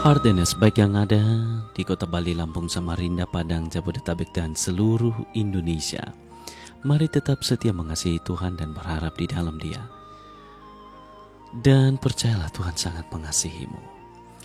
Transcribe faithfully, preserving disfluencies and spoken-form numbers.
Hardenes baik yang ada di kota Bali, Lampung, Samarinda, Padang, Jabodetabek, dan seluruh Indonesia. Mari tetap setia mengasihi Tuhan dan berharap di dalam Dia. Dan percayalah Tuhan sangat mengasihimu.